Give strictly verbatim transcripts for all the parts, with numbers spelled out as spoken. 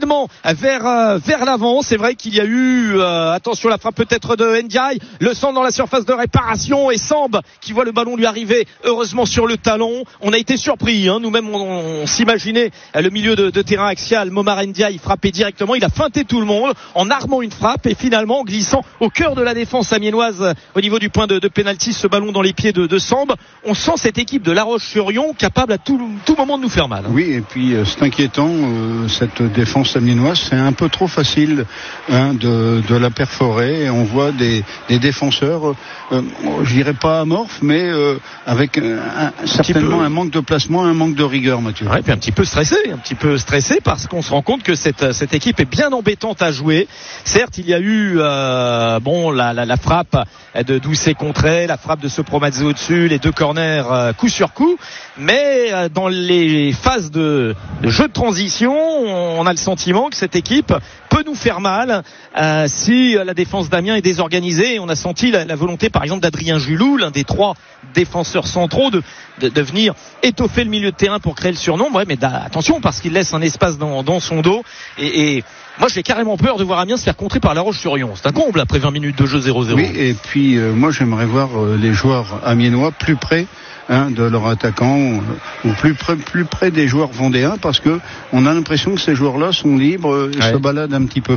rapidement vers euh, vers l'avant. C'est vrai qu'il y a eu euh, attention, la frappe peut-être de Ndiaye, le centre dans la surface de réparation et Samb qui voit le ballon lui arriver heureusement sur le talon. On a été surpris, hein. Nous-mêmes on, on s'imaginait euh, le milieu de, de terrain axial, Momar Ndiaye frappait directement, il a feinté tout le monde en armant une frappe et finalement en glissant au cœur de la défense amiénoise euh, au niveau du point de, de pénalty, ce ballon dans les pieds de, de Samb. On sent cette équipe de La Roche-sur-Yon capable à tout, tout moment de nous faire mal, hein. Oui, et puis euh, c'est inquiétant, euh, cette défense amiénoise, c'est un peu trop facile, hein, de, de la perforer. On voit des, des défenseurs, euh, je dirais pas amorphes, mais euh, avec un, un, certainement un manque de placement, un manque de rigueur, Mathieu. Ouais, puis un petit peu stressé, un petit peu stressé parce qu'on se rend compte que cette, cette équipe est bien embêtante à jouer. Certes, il y a eu euh, bon la, la, la frappe de Doucet-Contré, la frappe de Sopromazze au-dessus, les deux corners euh, coup sur coup, mais euh, dans les phases de, de jeu de transition, on a le sentiment que cette équipe peut nous faire mal euh, si la défense d'Amiens est désorganisée. Et on a senti la, la volonté par exemple d'Adrien Julou, l'un des trois défenseurs centraux, de, de, de venir étoffer le milieu de terrain pour créer le surnombre. Ouais, mais attention parce qu'il laisse un espace dans, dans son dos et, et moi j'ai carrément peur de voir Amiens se faire contrer par La Roche-sur-Yon. C'est un comble après vingt minutes de jeu zéro zéro. Oui, et puis euh, moi j'aimerais voir euh, les joueurs amiénois plus près, hein, de leur attaquant, ou, ou plus près, plus près des joueurs vendéens, parce que on a l'impression que ces joueurs-là sont libres euh, et ouais. se baladent un petit peu.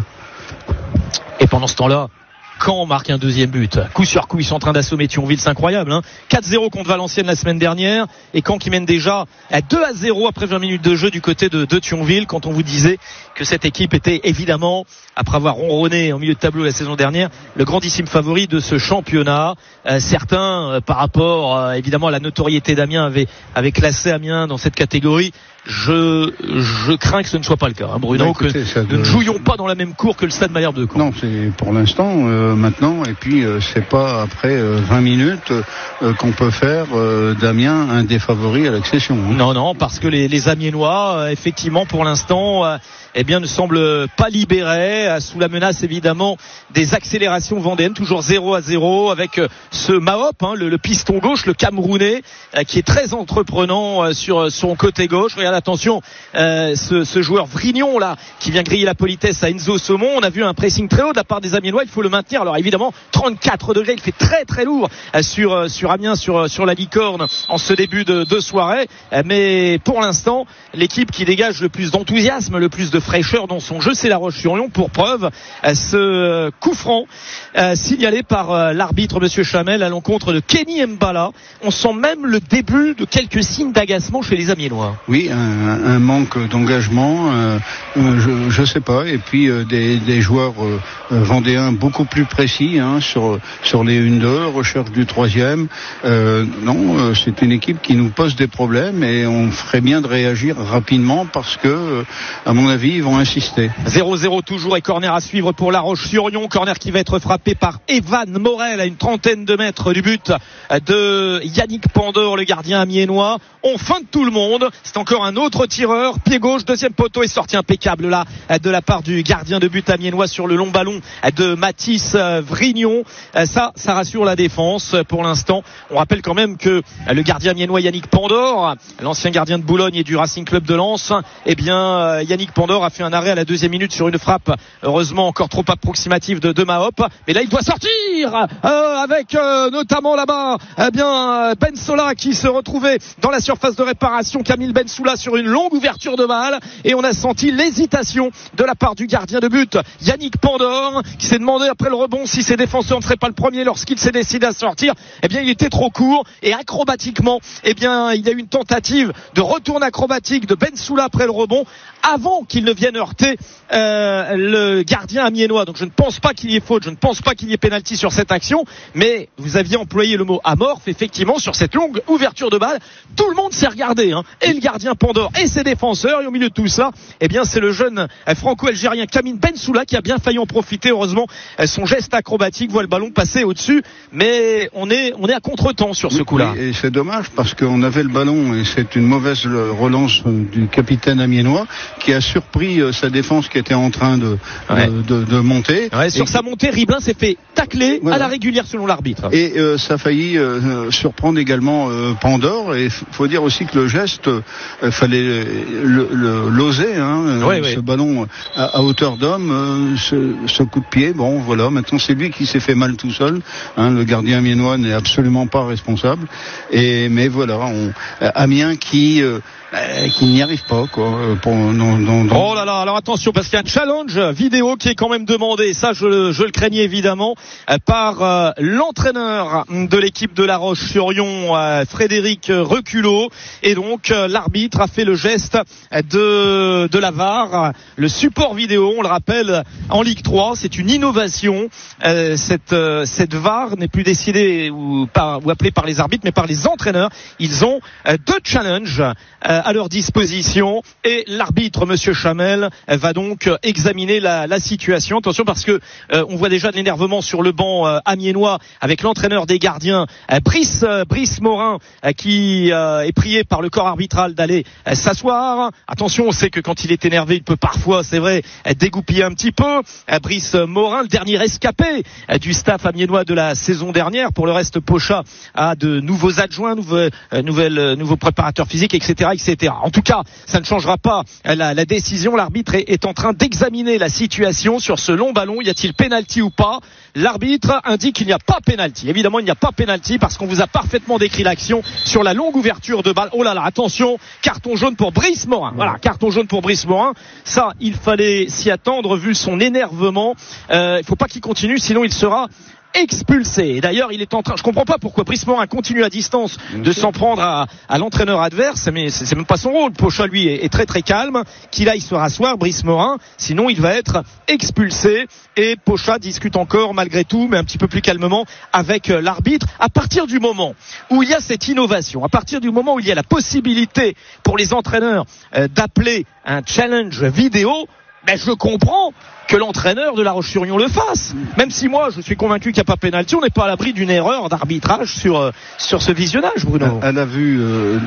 Et pendant ce temps-là, Caen marque un deuxième but. Coup sur coup, ils sont en train d'assommer Thionville, c'est incroyable, hein. quatre zéro contre Valenciennes la semaine dernière, et Caen qui mène déjà à deux à zéro après vingt minutes de jeu du côté de, de Thionville, quand on vous disait que cette équipe était évidemment, après avoir ronronné en milieu de tableau la saison dernière, le grandissime favori de ce championnat. Euh, certains, euh, par rapport euh, évidemment à la notoriété d'Amiens, avaient, avaient classé Amiens dans cette catégorie. Je, je crains que ce ne soit pas le cas, hein, Bruno, bah, écoutez, que nous de... ne jouions pas dans la même cour que le Stade Malherbe de Caen. Non, c'est pour l'instant, euh, maintenant, et puis euh, c'est pas après euh, vingt minutes euh, qu'on peut faire euh, d'Amiens un des favoris à l'accession, hein. Non, non, parce que les, les Amiénois, euh, effectivement, pour l'instant, euh, eh bien, ne semblent pas libérés, euh, sous la menace évidemment des accélérations vendéennes, toujours zéro à zéro avec euh, ce Mahop, hein, le, le piston gauche, le Camerounais, euh, qui est très entreprenant euh, sur son côté gauche. Regarde, attention, euh, ce, ce joueur Vrignon là, qui vient griller la politesse à Enzo Saumon. On a vu un pressing très haut de la part des Amiénois, il faut le maintenir. Alors évidemment, trente-quatre degrés, il fait très très lourd euh, sur euh, sur Amiens, sur sur la licorne en ce début de, de soirée. Euh, mais pour l'instant, l'équipe qui dégage le plus d'enthousiasme, le plus de fraîcheur dans son jeu, c'est La Roche-sur-Yon. Pour preuve, euh, ce coup franc euh, signalé par euh, l'arbitre Monsieur Chamel à l'encontre de Kenny Mbala. On sent même le début de quelques signes d'agacement chez les Amiénois. Oui, un, un manque d'engagement, euh, je, je sais pas, et puis euh, des, des joueurs euh, vendéens beaucoup plus précis, hein, sur sur les une deux, recherche du troisième. Euh, non, euh, c'est une équipe qui nous pose des problèmes et on ferait bien de réagir rapidement parce que, euh, à mon avis, ils vont insister. zéro zéro toujours et corner à suivre pour La Roche-sur-Yon. Corner qui va être frappé par Evan Morel à une trentaine de mètres du but de Yannick Pandore, le gardien amiénois. On feinte tout le monde. C'est encore un autre tireur. Pied gauche, deuxième poteau est sorti impeccable là de la part du gardien de but amiénois sur le long ballon de Mathis Vrignon. Ça, ça rassure la défense pour l'instant. On rappelle quand même que le gardien amiénois Yannick Pandore, l'ancien gardien de Boulogne et du Racing Club de Lens, eh bien Yannick Pandore a fait un arrêt à la deuxième minute sur une frappe, heureusement encore trop approximative de, de Mahop. Mais là il doit sortir euh, avec euh, notamment là-bas eh bien Ben Sola qui se retrouvait dans la surface de réparation, Camille Bensoula sur une longue ouverture de balle, et on a senti l'hésitation de la part du gardien de but Yannick Pandore qui s'est demandé après le rebond si ses défenseurs ne seraient pas le premier lorsqu'il s'est décidé à sortir. Eh bien il était trop court et acrobatiquement eh bien il y a eu une tentative de retour acrobatique de Bensoula après le rebond avant qu'il ne vienne heurter euh, le gardien amiénois. Donc je ne pense pas qu'il y ait faute, je ne pense pas qu'il y ait pénalty sur cette action, mais vous aviez employé le mot amorphe effectivement sur cette longue ouverture de balle. Tout le monde s'est regardé, hein, et le gardien Pandore et ses défenseurs, et au milieu de tout ça, eh bien c'est le jeune franco-algérien Camille Bensoula qui a bien failli en profiter. Heureusement, son geste acrobatique voit le ballon passer au-dessus, mais on est on est à contre-temps sur ce coup-là. Oui, et c'est dommage parce qu'on avait le ballon et c'est une mauvaise relance du capitaine amiénois qui a surpris sa défense qui était en train de ouais. de, de, de monter. Ouais, sur et sa montée, Riblin s'est fait tacler voilà. à la régulière selon l'arbitre. Et euh, ça a failli euh, surprendre également euh, Pandore. Et il faut dire aussi que le geste euh, fallait le, le, l'oser, hein, oui, ce oui. ballon à, à hauteur d'homme, euh, ce, ce coup de pied. Bon, voilà. Maintenant, c'est lui qui s'est fait mal tout seul. Hein, le gardien amiénois n'est absolument pas responsable. Et mais voilà, on, Amiens qui euh, Euh, qui n'y arrive pas, quoi. Pour, non, non, non. Oh là là, alors attention, parce qu'il y a un challenge vidéo qui est quand même demandé, ça je, je le craignais évidemment, euh, par euh, l'entraîneur de l'équipe de La Roche-sur-Yon, euh, Frédéric Reculot, et donc euh, l'arbitre a fait le geste de, de la V A R, le support vidéo, on le rappelle, en Ligue trois, c'est une innovation, euh, cette, euh, cette V A R n'est plus décidée ou, par, ou appelée par les arbitres, mais par les entraîneurs. Ils ont euh, deux challenges euh, à leur disposition et l'arbitre Monsieur Chamel va donc examiner la, la situation. Attention parce que euh, on voit déjà de l'énervement sur le banc euh, amiénois avec l'entraîneur des gardiens euh, Brice euh, Brice Morin euh, qui euh, est prié par le corps arbitral d'aller euh, s'asseoir. Attention, on sait que quand il est énervé, il peut parfois, c'est vrai, euh, dégoupiller un petit peu. Euh, Brice Morin, le dernier escapé euh, du staff amiénois de la saison dernière. Pour le reste, Pochat a de nouveaux adjoints, nouveaux, euh, nouvelles, euh, nouveaux préparateurs physiques, et cetera, et cetera. En tout cas, ça ne changera pas la, la décision. L'arbitre est, est en train d'examiner la situation sur ce long ballon. Y a-t-il pénalty ou pas? L'arbitre indique qu'il n'y a pas pénalty. Évidemment, il n'y a pas pénalty parce qu'on vous a parfaitement décrit l'action sur la longue ouverture de balle. Oh là là, attention, carton jaune pour Brice Morin. Voilà, carton jaune pour Brice Morin. Ça, il fallait s'y attendre vu son énervement. Euh, il faut pas qu'il continue, sinon il sera expulsé. Et d'ailleurs, il est en train, je comprends pas pourquoi Brice Morin continue à distance de s'en prendre à, à l'entraîneur adverse, mais c'est, c'est même pas son rôle. Pochat, lui, est, est très très calme. Qu'il aille se rasseoir, Brice Morin, sinon il va être expulsé. Et Pochat discute encore, malgré tout, mais un petit peu plus calmement, avec l'arbitre. À partir du moment où il y a cette innovation, à partir du moment où il y a la possibilité pour les entraîneurs euh, d'appeler un challenge vidéo, ben je comprends que l'entraîneur de La Roche-sur-Yon le fasse. Même si moi, je suis convaincu qu'il n'y a pas pénalty, on n'est pas à l'abri d'une erreur d'arbitrage sur euh, sur ce visionnage, Bruno. À la vue euh,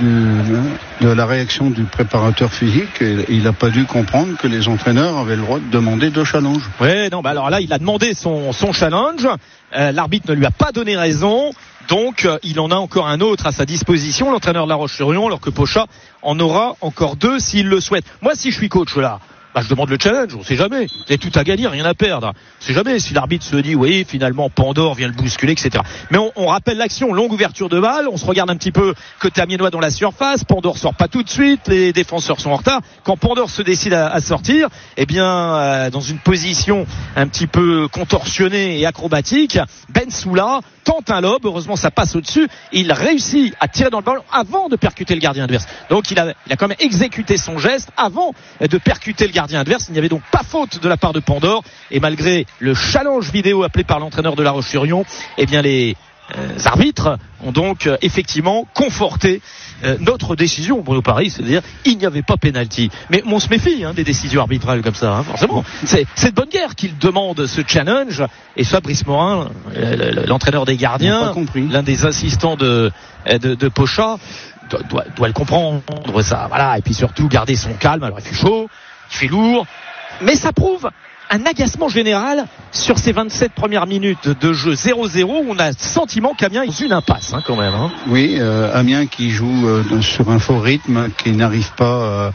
du, de la réaction du préparateur physique, il n'a pas dû comprendre que les entraîneurs avaient le droit de demander deux challenges. Oui, non, bah alors là, il a demandé son son challenge. Euh, l'arbitre ne lui a pas donné raison. Donc, euh, il en a encore un autre à sa disposition, l'entraîneur de La Roche-sur-Yon, alors que Pochat en aura encore deux s'il le souhaite. Moi, si je suis coach là, bah, je demande le challenge, on sait jamais. Vous avez tout à gagner, rien à perdre. On sait jamais si l'arbitre se dit, oui, finalement, Pandore vient le bousculer, et cetera. Mais on, on rappelle l'action, longue ouverture de balle, on se regarde un petit peu côté amiénois dans la surface, Pandore sort pas tout de suite, les défenseurs sont en retard. Quand Pandore se décide à, à sortir, eh bien, euh, dans une position un petit peu contorsionnée et acrobatique, Ben Soula tente un lob, heureusement ça passe au-dessus, il réussit à tirer dans le ballon avant de percuter le gardien adverse. Donc il a, il a quand même exécuté son geste avant de percuter le gardien adverse. Il n'y avait donc pas faute de la part de Pandore, et malgré le challenge vidéo appelé par l'entraîneur de La Roche-sur-Yon, eh bien les euh, arbitres ont donc euh, effectivement conforté euh, notre décision, Bruno Paris, c'est-à-dire il n'y avait pas pénalty. Mais on se méfie hein, des décisions arbitrales comme ça, hein, forcément. C'est, c'est de bonne guerre qu'il demande ce challenge, et ça, Brice Morin, euh, l'entraîneur des gardiens, l'un des assistants de, de, de Pochat, doit, doit, doit le comprendre, ça, voilà, et puis surtout garder son calme. Alors il fait chaud, il fait lourd, mais ça prouve un agacement général sur ces vingt-sept premières minutes de jeu zéro zéro, où on a le sentiment qu'Amiens est dans une impasse hein, quand même. Hein. Oui, euh, Amiens qui joue euh, sur un faux rythme, qui n'arrive pas euh,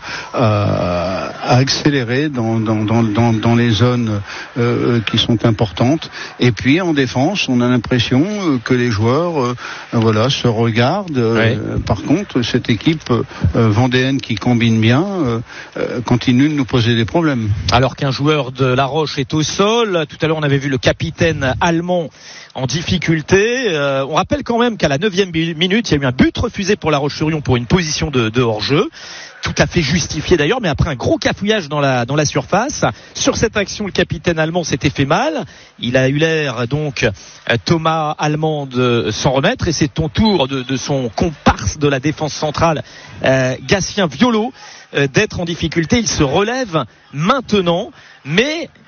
à, à accélérer dans, dans, dans, dans, dans les zones euh, qui sont importantes. Et puis en défense, on a l'impression euh, que les joueurs euh, voilà, se regardent. Euh, oui. Par contre, cette équipe euh, vendéenne qui combine bien euh, euh, continue de nous poser des problèmes. Alors qu'un joueur de La Roche est au sol. Tout à l'heure, on avait vu le capitaine allemand en difficulté. Euh, on rappelle quand même qu'à la neuvième minute, il y a eu un but refusé pour La Roche-sur-Yon pour une position de, de hors-jeu. Tout à fait justifié d'ailleurs, mais après un gros cafouillage dans la, dans la surface. Sur cette action, le capitaine allemand s'était fait mal. Il a eu l'air, donc, Thomas Allemand de s'en remettre, et c'est ton tour de, de son comparse de la défense centrale, euh, Gatien Violo, euh, d'être en difficulté. Il se relève maintenant, mais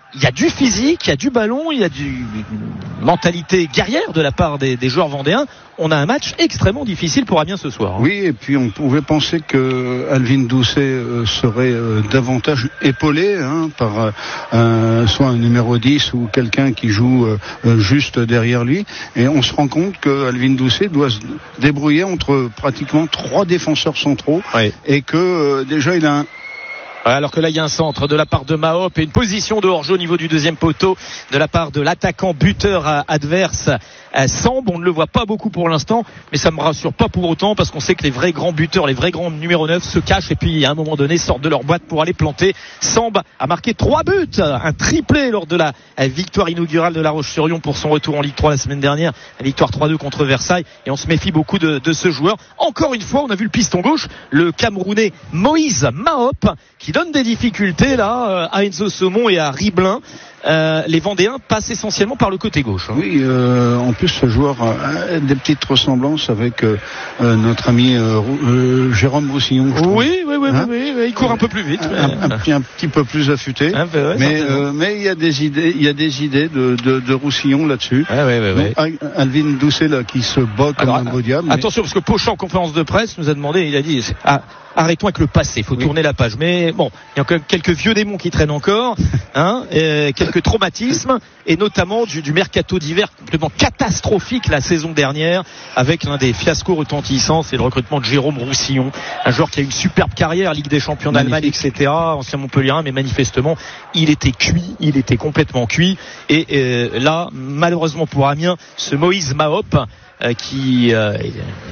il y a du physique, il y a du ballon, il y a du mentalité guerrière de la part des, des joueurs vendéens. On a un match extrêmement difficile pour Amiens ce soir. Hein. Oui, et puis on pouvait penser que Alvin Doucet euh, serait euh, davantage épaulé hein, par euh, soit un numéro dix ou quelqu'un qui joue euh, juste derrière lui. Et on se rend compte que Alvin Doucet doit se débrouiller entre pratiquement trois défenseurs centraux oui. et que euh, déjà il a un alors que là il y a un centre de la part de Mahop et une position de hors-jeu au niveau du deuxième poteau de la part de l'attaquant buteur adverse Samb. On ne le voit pas beaucoup pour l'instant, mais ça me rassure pas pour autant parce qu'on sait que les vrais grands buteurs, les vrais grands numéro neuf se cachent et puis à un moment donné sortent de leur boîte pour aller planter. Samb a marqué trois buts, un triplé lors de la victoire inaugurale de La Roche-sur-Yon pour son retour en Ligue trois la semaine dernière, la victoire trois deux contre Versailles, et on se méfie beaucoup de, de ce joueur. Encore une fois, on a vu le piston gauche, le Camerounais Moïse Mahop, qui donne des difficultés là à Enzo Saumon et à Riblin. Euh, les Vendéens passent essentiellement par le côté gauche. Hein. Oui, euh, en plus ce joueur a des petites ressemblances avec euh, notre ami euh, euh, Jérôme Roussillon. Oui, oui, oui, hein oui, oui, il court un peu plus vite. Un, un, un, un petit peu plus affûté. Ah, bah ouais, mais euh, mais il y a des idées, il y a des idées de, de, de Roussillon là-dessus. Ah, ouais, ouais, ouais. Donc, Alvin Doucet là qui se bat comme Alors, un beau diable. Attention mais... parce que Pochon en conférence de presse nous a demandé, il a dit ah, arrêtons avec le passé, il faut oui. tourner la page. Mais bon, il y a quand même quelques vieux démons qui traînent encore, hein, et quelques traumatismes, et notamment du, du mercato d'hiver complètement catastrophique la saison dernière, avec l'un des fiascos retentissants, c'est le recrutement de Jérôme Roussillon, un joueur qui a une superbe carrière, Ligue des Champions d'Allemagne, et cetera, ancien Montpellierin, mais manifestement, il était cuit, il était complètement cuit, et euh, là, malheureusement pour Amiens, ce Moïse Mahop, Euh, qui euh, est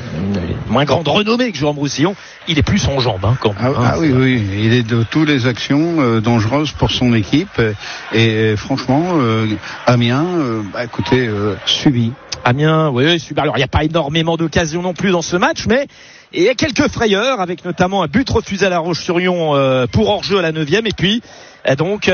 moins grande renommée que Jérôme Roussillon, il est plus en jambes hein, quand même. Ah, hein, ah oui, oui, il est de toutes les actions euh, dangereuses pour son équipe et, et franchement, euh, Amiens, euh, bah, écoutez, euh, subi. Amiens, oui, subi. Alors il n'y a pas énormément d'occasions non plus dans ce match, mais il y a quelques frayeurs, avec notamment un but refusé à La Roche-sur-Yon euh, pour hors-jeu à la neuvième, et puis donc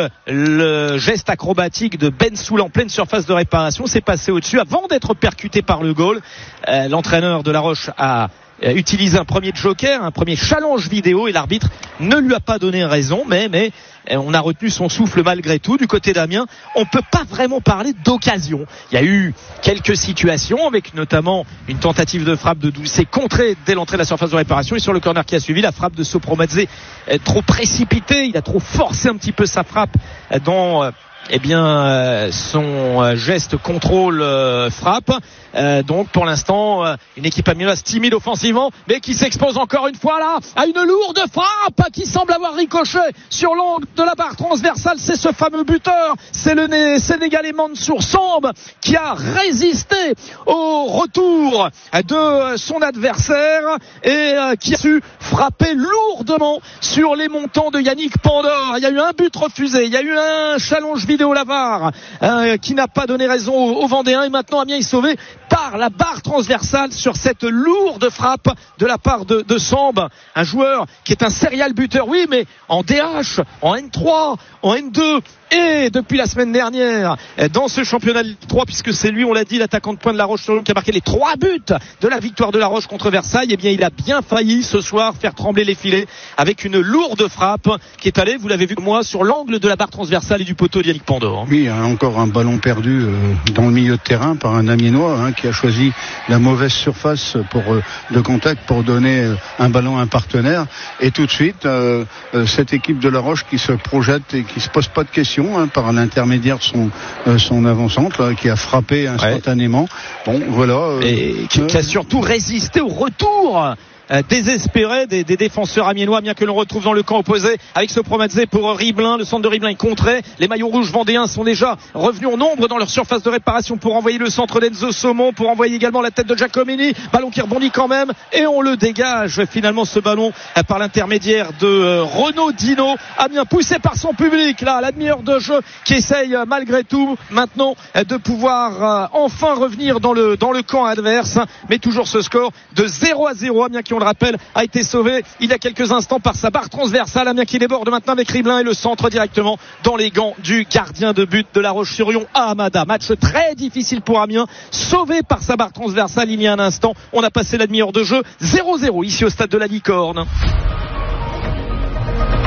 le geste acrobatique de Ben Soul en pleine surface de réparation s'est passé au-dessus avant d'être percuté par le goal. Euh, l'entraîneur de La Roche a utilisé un premier joker, un premier challenge vidéo, et l'arbitre ne lui a pas donné raison, mais mais on a retenu son souffle malgré tout. Du côté d'Amiens, on peut pas vraiment parler d'occasion. Il y a eu quelques situations, avec notamment une tentative de frappe de Doucet contrée dès l'entrée de la surface de réparation, et sur le corner qui a suivi, la frappe de Sopromadze trop précipitée, il a trop forcé un petit peu sa frappe dans eh bien euh, son euh, geste contrôle euh, frappe. Euh, donc pour l'instant euh, une équipe amiénoise timide offensivement, mais qui s'expose encore une fois là à une lourde frappe qui semble avoir ricoché sur l'angle de la barre transversale. C'est ce fameux buteur, c'est le Sénégalais Mansour Samb, qui a résisté au retour de son adversaire et euh, qui a su frapper lourdement sur les montants de Yannick Pandore. Il y a eu un but refusé, il y a eu un challenge vidéo la V A R euh, qui n'a pas donné raison aux, aux Vendéens, et maintenant Amiens est sauvé par la barre transversale sur cette lourde frappe de la part de, de Samb, un joueur qui est un serial buteur, oui, mais en D H, en N trois, en N deux, et depuis la semaine dernière dans ce championnat de Ligue trois, puisque c'est lui, on l'a dit, l'attaquant de pointe de La Roche-sur-Yon qui a marqué les trois buts de la victoire de La Roche contre Versailles. Eh bien, il a bien failli ce soir faire trembler les filets avec une lourde frappe qui est allée, vous l'avez vu moi, sur l'angle de la barre transversale et du poteau d'Yannick Pandore. Oui, encore un ballon perdu euh, dans le milieu de terrain par un Amiénois hein, qui a choisi la mauvaise surface pour euh, de contact pour donner euh, un ballon à un partenaire, et tout de suite euh, euh, cette équipe de La Roche qui se projette et qui se pose pas de questions hein, par l'intermédiaire de son euh, son avant-centre là, qui a frappé instantanément. Ouais. Bon, voilà. Euh, et qui, euh, qui a surtout résisté au retour Euh, désespéré des, des défenseurs amiénois, bien que l'on retrouve dans le camp opposé avec Sopromadze pour Riblin. Le centre de Riblin est contré. Les maillots rouges vendéens sont déjà revenus en nombre dans leur surface de réparation pour envoyer le centre d'Enzo Saumon, pour envoyer également la tête de Giacomini. Ballon qui rebondit quand même, et on le dégage finalement, ce ballon, euh, par l'intermédiaire de euh, Renaud Dino. Amiens poussé par son public, là, la demi-heure de jeu, qui essaye euh, malgré tout maintenant euh, de pouvoir euh, enfin revenir dans le, dans le camp adverse, mais toujours ce score de zéro à zéro. Amiens qui, on le rappelle, a été sauvé il y a quelques instants par sa barre transversale. Amiens qui déborde maintenant avec Riblin, et le centre directement dans les gants du gardien de but de La Roche-sur-Yon, Hamada. Match très difficile pour Amiens, sauvé par sa barre transversale il y a un instant. On a passé la demi-heure de jeu, zéro zéro ici au stade de la Licorne.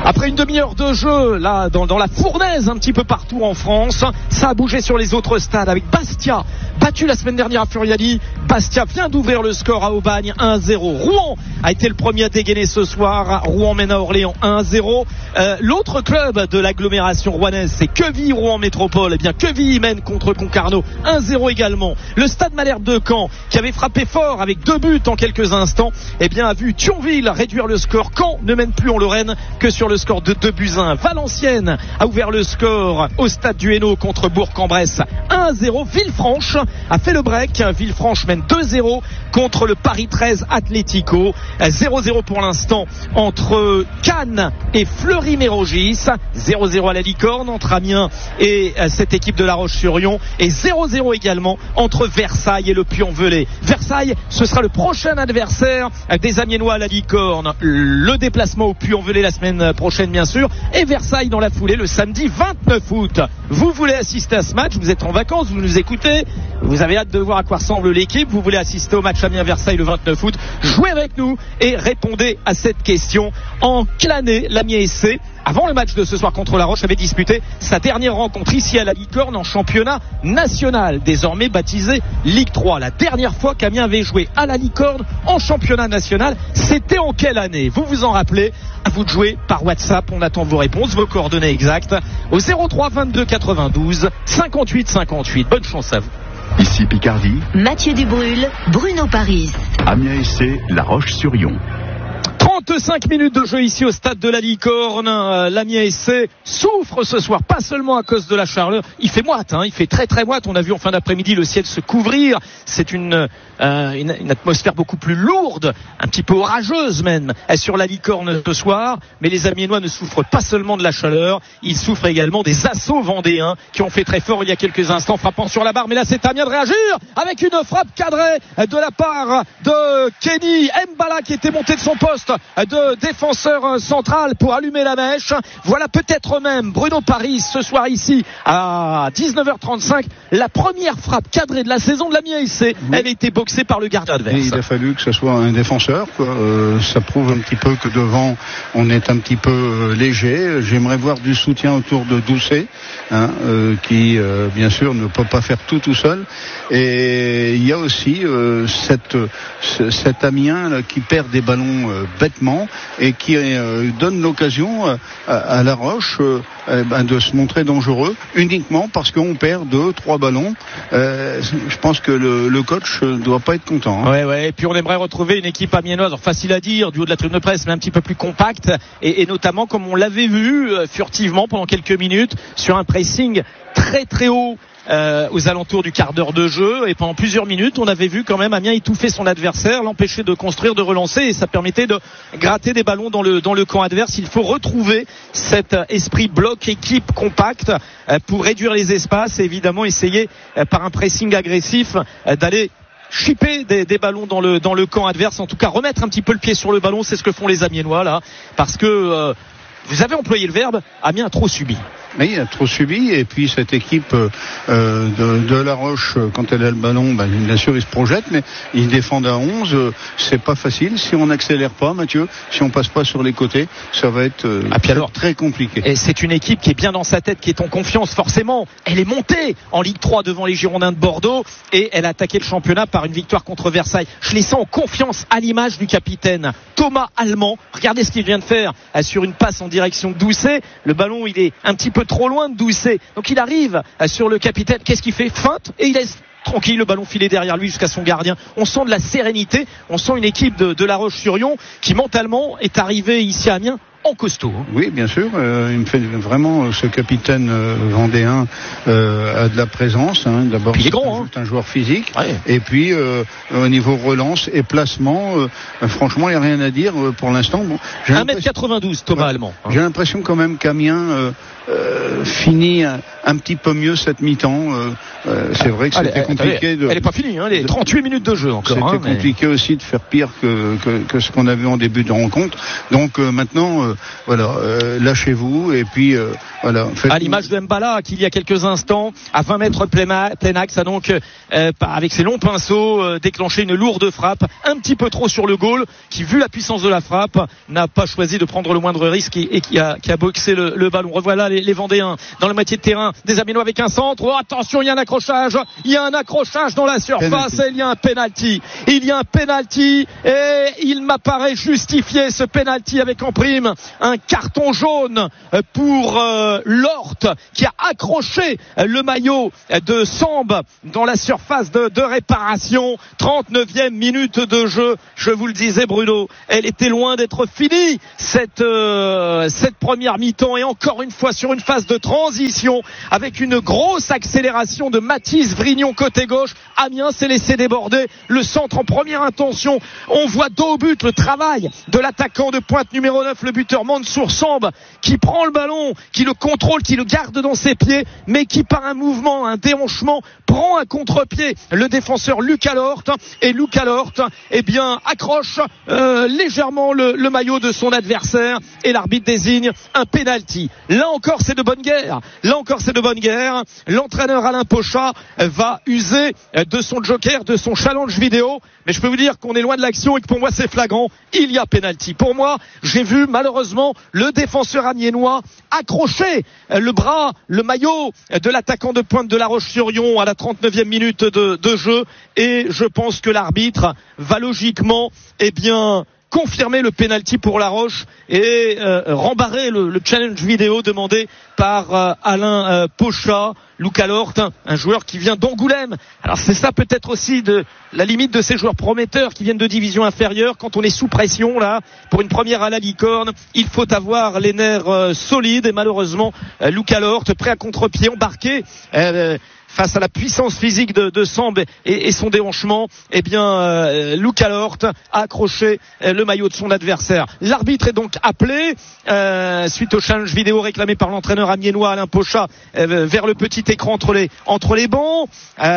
Après une demi-heure de jeu, là, dans, dans la fournaise, un petit peu partout en France, ça a bougé sur les autres stades avec Bastia, battu la semaine dernière à Furiani. Bastia vient d'ouvrir le score à Aubagne, un à zéro. Rouen a été le premier à dégainer ce soir. Rouen mène à Orléans, un à zéro. Euh, l'autre club de l'agglomération rouennaise, c'est Queville Rouen Métropole. Eh bien, Queville mène contre Concarneau, un à zéro également. Le Stade Malherbe de Caen, qui avait frappé fort avec deux buts en quelques instants, eh bien, a vu Thionville réduire le score. Caen ne mène plus en Lorraine que sur le score de deux buts à un. Valenciennes a ouvert le score au Stade du Hainaut contre Bourg-en-Bresse, un à zéro. Villefranche a fait le break. Villefranche mène deux à zéro contre le Paris treize Atlético. zéro à zéro pour l'instant entre Cannes et Fleury-Mérogis. zéro à zéro à la Licorne entre Amiens et cette équipe de La Roche-sur-Yon. Et zéro à zéro également entre Versailles et le Puy-en-Velay. Versailles, ce sera le prochain adversaire des Amiénois à la Licorne. Le déplacement au Puy-en-Velay la semaine prochaine, bien sûr. Et Versailles dans la foulée le samedi vingt-neuf août. Vous voulez assister à ce match, vous êtes en vacances, vous nous écoutez, vous avez hâte de voir à quoi ressemble l'équipe, vous voulez assister au match Amiens-Versailles le vingt-neuf août, jouez avec nous et répondez à cette question. En quelle année l'Amiens S C, avant le match de ce soir contre La Roche, avait disputé sa dernière rencontre ici à la Licorne en championnat national, désormais baptisé Ligue trois. La dernière fois qu'Amiens avait joué à la Licorne en championnat national, c'était en quelle année? Vous vous en rappelez? À vous de jouer par WhatsApp, on attend vos réponses, vos coordonnées exactes au zéro trois vingt-deux quatre-vingt-douze cinquante-huit cinquante-huit. Bonne chance à vous. Ici Picardie, Mathieu Dubrul, Bruno Paris. Amiens S C, La Roche-sur-Yon. trente-cinq minutes de jeu ici au stade de la Licorne. Euh, L'Amiens S C souffre ce soir, pas seulement à cause de la chaleur. Il fait moite, hein, il fait très très moite. On a vu en fin d'après-midi le ciel se couvrir. C'est une, euh, une, une atmosphère beaucoup plus lourde, un petit peu orageuse même, sur la Licorne ce soir. Mais les Amiénois ne souffrent pas seulement de la chaleur, ils souffrent également des assauts vendéens qui ont fait très fort il y a quelques instants, frappant sur la barre. Mais là, c'est Amiens de réagir avec une frappe cadrée de la part de Kenny Mbala qui était monté de son poste de défenseur central pour allumer la mèche. Voilà peut-être même Bruno Paris ce soir ici à dix-neuf heures trente-cinq, la première frappe cadrée de la saison de l'Amiens S C. Oui. Elle a été boxée par le gardien adverse. Et il a fallu que ce soit un défenseur, quoi. Euh, ça prouve un petit peu que devant on est un petit peu euh, léger. J'aimerais voir du soutien autour de Doucet, hein, euh, qui euh, bien sûr ne peut pas faire tout tout seul. Et il y a aussi euh, cette, cet Amiens là, qui perd des ballons euh, bêtement et qui euh, donne l'occasion euh, à, à La Roche euh, euh, ben, de se montrer dangereux uniquement parce qu'on perd deux, trois ballons. Euh, je pense que le, le coach ne doit pas être content. Hein. Ouais, ouais. Et puis on aimerait retrouver une équipe amiénoise, facile à dire, du haut de la tribune de presse, mais un petit peu plus compacte et, et notamment comme on l'avait vu euh, furtivement pendant quelques minutes sur un pressing très très haut. Euh, aux alentours du quart d'heure de jeu, et pendant plusieurs minutes on avait vu quand même Amiens étouffer son adversaire, l'empêcher de construire, de relancer, et ça permettait de gratter des ballons dans le, dans le camp adverse. Il faut retrouver cet esprit bloc équipe compact euh, pour réduire les espaces et évidemment essayer euh, par un pressing agressif euh, d'aller chipper des, des ballons dans le, dans le camp adverse, en tout cas remettre un petit peu le pied sur le ballon. C'est ce que font les Amiénois là, parce que euh, vous avez employé le verbe, Amiens a trop subi. Oui, il a trop subi, et puis cette équipe euh, de, de La Roche, quand elle a le ballon, ben, bien sûr ils se projettent, mais ils défendent à onze, euh, c'est pas facile. Si on n'accélère pas, Mathieu, si on passe pas sur les côtés, ça va être euh, ah, alors, très compliqué. Et c'est une équipe qui est bien dans sa tête, qui est en confiance forcément. Elle est montée en Ligue trois devant les Girondins de Bordeaux, et elle a attaqué le championnat par une victoire contre Versailles. Je les sens en confiance, à l'image du capitaine Thomas Allemand. Regardez ce qu'il vient de faire sur une passe en direction de Doucet. Le ballon, il est un petit peu trop loin de Doucet, donc il arrive sur le capitaine. Qu'est-ce qu'il fait? Feinte, et il laisse tranquille le ballon filer derrière lui jusqu'à son gardien. On sent de la sérénité, on sent une équipe de, de La Roche-sur-Yon qui mentalement est arrivée ici à Amiens en costaud. Oui, bien sûr. Euh, il me fait vraiment, ce capitaine euh, vendéen euh, a de la présence. Hein. D'abord, il est c'est grand, un, hein. un joueur physique. Ouais. Et puis, euh, au niveau relance et placement, euh, franchement, il n'y a rien à dire euh, pour l'instant. Bon, un mètre quatre-vingt-douze, Thomas ouais, Allemand. Hein. J'ai l'impression quand même qu'Amiens euh, euh, fini un, un petit peu mieux cette mi-temps. Euh, euh, c'est vrai que c'était Allez, compliqué. attendez, de, elle n'est pas finie, hein, les trente-huit minutes de jeu encore. C'était hein, mais... compliqué aussi de faire pire que, que, que ce qu'on avait en début de rencontre. Donc euh, maintenant, euh, voilà, euh, lâchez-vous et puis euh, voilà. À l'image de Mbala, qui il y a quelques instants, à vingt mètres plein, plein axe, a donc euh, avec ses longs pinceaux euh, déclenché une lourde frappe, un petit peu trop sur le goal, qui vu la puissance de la frappe, n'a pas choisi de prendre le moindre risque et, et qui, a, qui a boxé le, le ballon. Revoilà les, les Vendéens dans la moitié de terrain, des Amiénois avec un centre. Oh, attention, il y a un accrochage, il y a un accrochage dans la surface penalty. Et il y a un penalty. Il y a un penalty et il m'apparaît justifié ce penalty avec en prime un carton jaune pour euh, Lort qui a accroché le maillot de Samb dans la surface de, de réparation. trente-neuvième minute de jeu. Je vous le disais, Bruno, elle était loin d'être finie cette euh, cette première mi-temps et encore une fois sur une phase de transition avec une grosse accélération de Mathis Vrignon côté gauche. Amiens s'est laissé déborder le centre en première intention. On voit dos au but le travail de l'attaquant de pointe numéro neuf, le buteur Mansour Samb, qui prend le ballon, qui le contrôle, qui le garde dans ses pieds, mais qui par un mouvement, un déhanchement, prend un contre-pied le défenseur Lucas Lort, et Lucas Lort eh bien accroche euh, légèrement le, le maillot de son adversaire et l'arbitre désigne un penalty. Là encore c'est de bonne guerre. Là encore c'est de bonne guerre. L'entraîneur Alain Pochat va user de son joker, de son challenge vidéo, mais je peux vous dire qu'on est loin de l'action et que pour moi c'est flagrant. Il y a penalty. Pour moi, j'ai vu malheureusement le défenseur amiénois accrocher le bras, le maillot de l'attaquant de pointe de La Roche-sur-Yon à la trente-neuvième minute de, de jeu, et je pense que l'arbitre va logiquement eh bien confirmer le penalty pour La Roche et euh, rembarrer le, le challenge vidéo demandé par euh, Alain euh, Pochat. Lucas Lort, un joueur qui vient d'Angoulême. Alors c'est ça peut-être aussi de la limite de ces joueurs prometteurs qui viennent de division inférieure. Quand on est sous pression là, pour une première à la licorne, il faut avoir les nerfs euh, solides, et malheureusement euh, Lucas Lort, prêt à contre-pied, embarqué euh, face à la puissance physique de, de Samb et, et son déhanchement, eh bien euh, Lucas Lort a accroché euh, le maillot de son adversaire. L'arbitre est donc appelé euh, suite au challenge vidéo réclamé par l'entraîneur amiénois Alain Pochat euh, vers le petit écran entre les entre les bancs.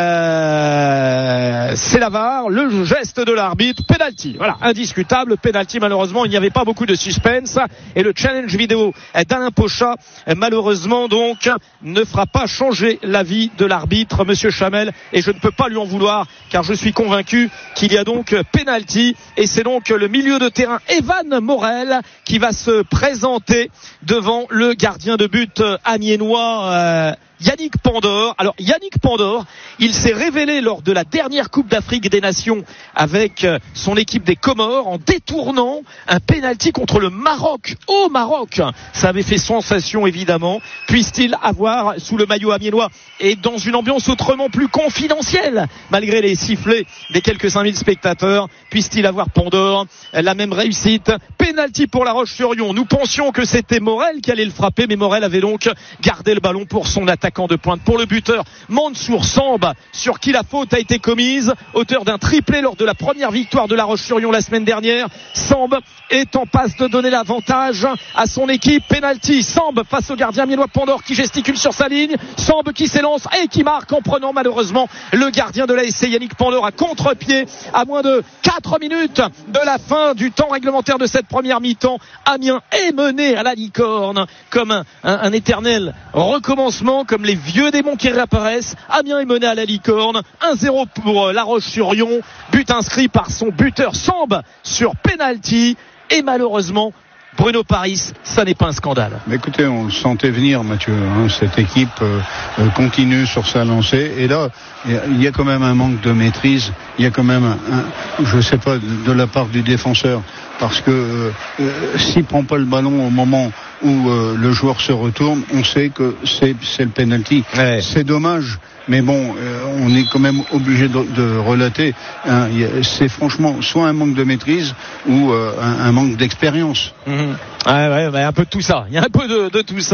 Euh, c'est la V A R, le geste de l'arbitre, penalty. Voilà, indiscutable penalty. Malheureusement, il n'y avait pas beaucoup de suspense et le challenge vidéo d'Alain Pochat malheureusement donc ne fera pas changer l'avis de l'arbitre. Arbitre, Monsieur Chamel, et je ne peux pas lui en vouloir car je suis convaincu qu'il y a donc penalty, et c'est donc le milieu de terrain Evan Morel qui va se présenter devant le gardien de but amiénois euh, Yannick Pandor. Alors Yannick Pandor, il s'est révélé lors de la dernière Coupe d'Afrique des Nations avec son équipe des Comores en détournant un penalty contre le Maroc au Maroc. Ça avait fait sensation évidemment. Puisse-t-il avoir sous le maillot amiénois et dans une ambiance autrement plus confidentielle malgré les sifflets des quelques cinq mille spectateurs, puisse-t-il avoir Pandor la même réussite? Penalty pour La Roche-sur-Yon. Nous pensions que c'était Morel qui allait le frapper, mais Morel avait donc gardé le ballon pour son attaque de pointe. Pour le buteur Mansour Samb, sur qui la faute a été commise, auteur d'un triplé lors de la première victoire de La Roche-sur-Yon la semaine dernière. Samb est en passe de donner l'avantage à son équipe. Penalty, Samb face au gardien amiénois Pandor qui gesticule sur sa ligne. Samb qui s'élance et qui marque en prenant malheureusement le gardien de l'A S C Yannick Pandor à contre-pied à moins de quatre minutes de la fin du temps réglementaire de cette première mi-temps. Amiens est mené à la licorne comme un, un, un éternel recommencement, comme les vieux démons qui réapparaissent. Amiens est mené à la licorne, un zéro pour La Roche-sur-Yon, but inscrit par son buteur Samb sur penalty, et malheureusement Bruno Paris, ça n'est pas un scandale. Mais écoutez, on le sentait venir, Mathieu, hein, cette équipe euh, euh, continue sur sa lancée, et là il y a quand même un manque de maîtrise, il y a quand même un, un je sais pas, de, de la part du défenseur, parce que euh, euh, s'il prend pas le ballon au moment où euh, le joueur se retourne, on sait que c'est, c'est le penalty. Ouais. C'est dommage, mais bon, euh, on est quand même obligé de, de relater. Hein, c'est franchement soit un manque de maîtrise ou euh, un, un manque d'expérience. Mmh. Ouais, ouais, ouais, un peu de tout ça. Il y a un peu de, de tout ça.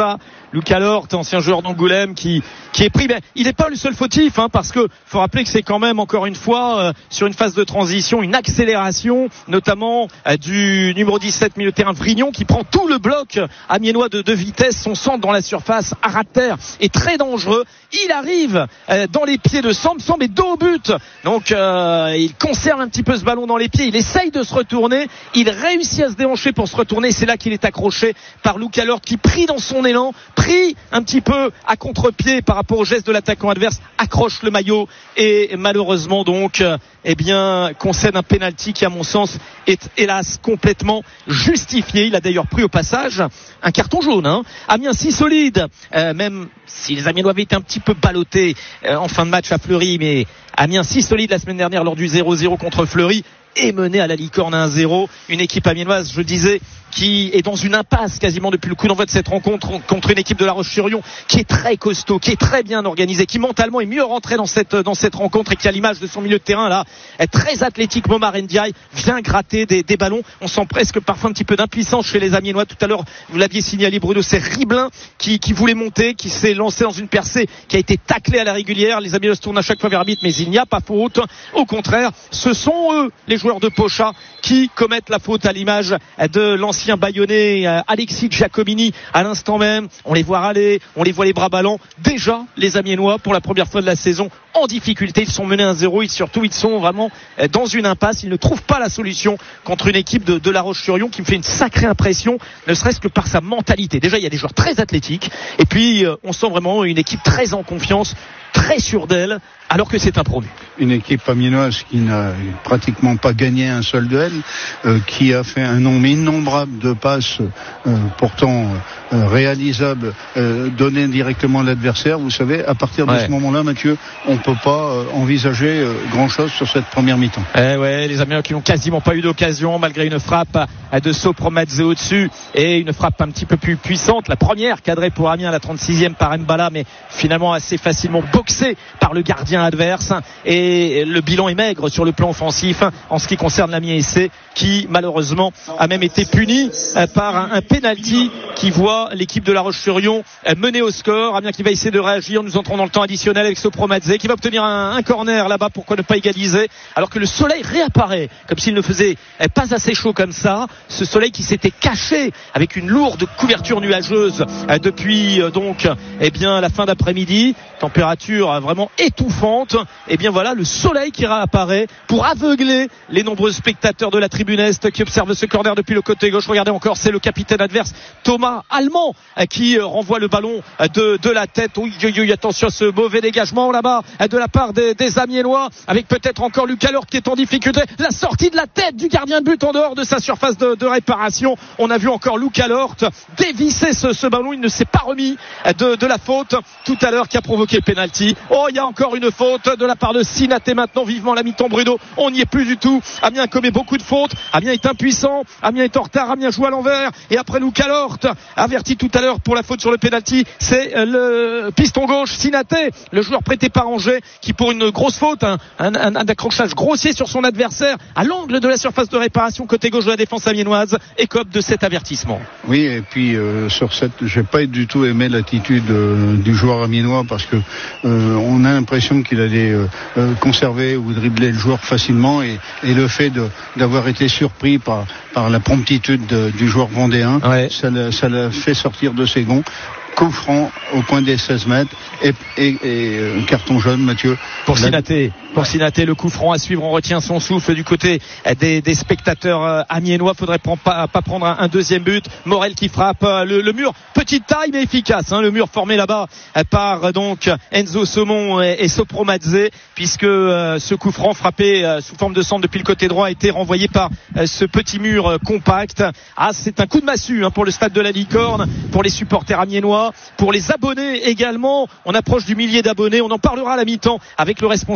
Luca Lort, ancien joueur d'Angoulême, qui qui est pris. Ben, il n'est pas le seul fautif, hein, parce que faut rappeler que c'est quand même encore une fois euh, sur une phase de transition, une accélération, notamment euh, du numéro dix-sept milieu de terrain Vrignon, qui prend tout le bloc amiénois de, de vitesse. Son centre dans la surface à ras de terre est très dangereux. Il arrive euh, dans les pieds de Samb. Samb est dos au but, donc euh, il conserve un petit peu ce ballon dans les pieds. Il essaye de se retourner. Il réussit à se déhancher pour se retourner. C'est là qu'il est accroché par Luca Lort, qui pris dans son élan, pris un petit peu à contre-pied par rapport au geste de l'attaquant adverse, accroche le maillot et malheureusement donc euh, eh bien concède un penalty qui à mon sens est hélas complètement justifié. Il a d'ailleurs pris au passage un carton jaune, hein. Amiens si solide, euh, même si les Amiénois avaient été un petit peu ballottés euh, en fin de match à Fleury, mais Amiens si solide la semaine dernière lors du zéro zéro contre Fleury, est mené à la licorne à un zéro. Une équipe amiénoise, je disais, qui est dans une impasse quasiment depuis le coup d'envoi de cette rencontre contre une équipe de La Roche-sur-Yon qui est très costaud, qui est très bien organisée, qui mentalement est mieux rentrée dans cette dans cette rencontre et qui a l'image de son milieu de terrain là, est très athlétique. Momar Ndiaye vient gratter des, des ballons. On sent presque parfois un petit peu d'impuissance chez les Amiénois. Tout à l'heure, vous l'aviez signalé Bruno, c'est Riblin qui, qui voulait monter, qui s'est lancé dans une percée, qui a été taclé à la régulière. Les Amiénois se tournent à chaque fois vers l'arbitre, mais il n'y a pas faute. Au contraire, ce sont eux, les joueurs de Pocha, qui commettent la faute à l'image de l'ancien Bayonnais Alexis Giacomini à l'instant même. On les voit râler, on les voit les bras ballants. Déjà, les Amiénois, pour la première fois de la saison, en difficulté. Ils sont menés à un zéro. Ils, surtout, ils sont vraiment dans une impasse. Ils ne trouvent pas la solution contre une équipe de, de La Roche-sur-Yon qui me fait une sacrée impression, ne serait-ce que par sa mentalité. Déjà, il y a des joueurs très athlétiques. Et puis, on sent vraiment une équipe très en confiance, très sûre d'elle, alors que c'est un promu. Une équipe amiénoise qui n'a pratiquement pas gagné un seul duel, euh, qui a fait un nombre innombrable de passes euh, pourtant euh, réalisables, euh, données directement à l'adversaire. Vous savez, à partir de ouais. ce moment-là, Mathieu, on ne peut pas euh, envisager euh, grand-chose sur cette première mi-temps. Eh ouais, les Amiénois qui n'ont quasiment pas eu d'occasion, malgré une frappe de Sopromadze au-dessus et une frappe un petit peu plus puissante. La première cadrée pour Amiens à la trente-sixième par Mbala, mais finalement assez facilement boxée par le gardien adverse. Et le bilan est maigre sur le plan offensif en ce qui concerne l'Amiens S C, qui malheureusement a même été puni par un, un penalty qui voit l'équipe de La Roche-sur-Yon mener au score. Amiens qui va essayer de réagir. Nous entrons dans le temps additionnel avec Sopromadze qui va obtenir un, un corner là-bas. Pourquoi ne pas égaliser alors que le soleil réapparaît comme s'il ne faisait pas assez chaud comme ça. Ce soleil qui s'était caché avec une lourde couverture nuageuse depuis donc eh bien la fin d'après-midi. Température vraiment étouffante. Et bien voilà le soleil qui réapparaît pour aveugler les nombreux spectateurs de la tribune Est qui observent ce corner depuis le côté gauche. Regardez encore, c'est le capitaine adverse Thomas Allemand qui renvoie le ballon de, de la tête. Oui, oui, oui, attention à ce mauvais dégagement là-bas de la part des, des Amiénois, avec peut-être encore Luca Lort qui est en difficulté. La sortie de la tête du gardien de but en dehors de sa surface de, de réparation. On a vu encore Luca Lort dévisser ce, ce ballon. Il ne s'est pas remis de, de la faute tout à l'heure qui a provoqué le penalty. Oh, il y a encore une faute de la part de Sinaté maintenant. Vivement la mi-temps, Bruno. On n'y est plus du tout. Amiens commet beaucoup de fautes. Amiens est impuissant. Amiens est en retard. Amiens joue à l'envers. Et après Luca Lort, averti tout à l'heure pour la faute sur le penalty, c'est le piston gauche Sinaté, le joueur prêté par Angers, qui pour une grosse faute, un, un, un, un accrochage grossier sur son adversaire à l'angle de la surface de réparation côté gauche de la défense amiénoise, écope de cet avertissement. Oui, et puis euh, sur cette, j'ai pas du tout aimé l'attitude euh, du joueur amiénois parce que euh, on a l'impression qu'il allait euh, euh, conserver ou dribbler le joueur facilement et, et le fait de, d'avoir été surpris par, par la promptitude de, du joueur vendéen, ouais. ça, l'a, ça l'a fait sortir de ses gonds. Coup franc au point des seize mètres et, et, et euh, carton jaune, Mathieu. Pour Sinaté, pour Sinaté, le coup franc à suivre. On retient son souffle du côté des, des spectateurs euh, amiénois. Faudrait prendre, pas, pas prendre un, un deuxième but. Morel qui frappe euh, le, le mur, petite taille mais efficace. Hein, le mur formé là-bas euh, par euh, donc Enzo Saumon et, et Sopromadze, puisque euh, ce coup franc frappé euh, sous forme de centre depuis le côté droit a été renvoyé par euh, ce petit mur euh, compact. Ah, c'est un coup de massue hein, pour le stade de la Licorne, pour les supporters amiénois. Pour les abonnés également, on approche du millier d'abonnés. On en parlera à la mi-temps avec le responsable billetterie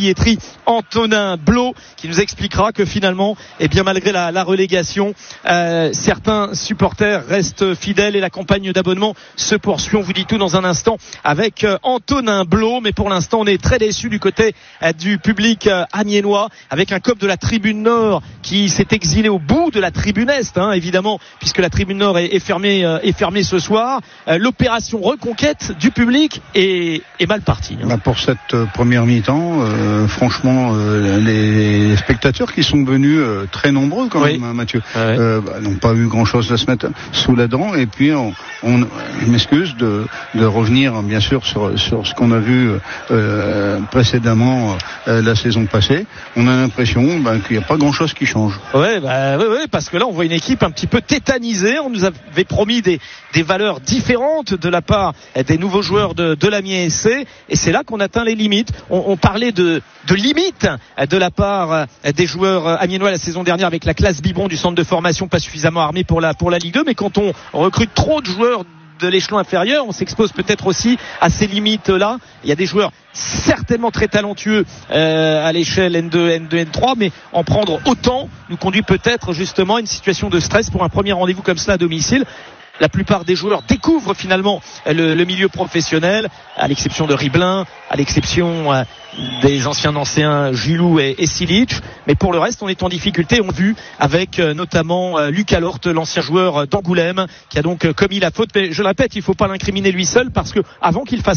billetterie Antonin Blot, qui nous expliquera que finalement, eh bien malgré la, la relégation, euh, certains supporters restent fidèles et la campagne d'abonnement se poursuit. On vous dit tout dans un instant avec euh, Antonin Blot, mais pour l'instant on est très déçus du côté euh, du public euh, amiénois, avec un C O P de la tribune Nord qui s'est exilé au bout de la tribune Est, hein, évidemment, puisque la tribune Nord est, est fermée euh, est fermée ce soir. Euh, l'opération reconquête du public est, est mal partie. Hein. Bah pour cette euh, première mi-temps, euh, franchement, euh, les spectateurs qui sont venus euh, très nombreux quand oui. même, hein, Mathieu, ah ouais. euh, bah, n'ont pas eu grand-chose à se mettre sous la dent. Et puis, on, on, je m'excuse de, de revenir bien sûr sur, sur ce qu'on a vu euh, précédemment euh, la saison passée. On a l'impression bah, qu'il n'y a pas grand-chose qui change. Ouais, bah, ouais, ouais, parce que là, on voit une équipe un petit peu tétanisée. On nous avait promis des, des valeurs différentes de la part des nouveaux joueurs de, de l'Amiens S C, et c'est là qu'on atteint les limites. On, on parlait de, de limites de la part des joueurs amiénois la saison dernière avec la classe biberon du centre de formation pas suffisamment armé pour la, pour la Ligue deux, mais quand on recrute trop de joueurs de l'échelon inférieur, on s'expose peut-être aussi à ces limites-là. Il y a des joueurs certainement très talentueux euh, à l'échelle N deux, N deux, N trois, mais en prendre autant nous conduit peut-être justement à une situation de stress pour un premier rendez-vous comme cela à domicile. La plupart des joueurs découvrent finalement le, le milieu professionnel, à l'exception de Riblin, à l'exception euh, des anciens anciens Gilou et, et Silic, mais pour le reste on est en difficulté. On a vu avec euh, notamment euh, Lucas Lorte, l'ancien joueur d'Angoulême, qui a donc euh, commis la faute, mais je le répète, il ne faut pas l'incriminer lui seul, parce que avant qu'il fasse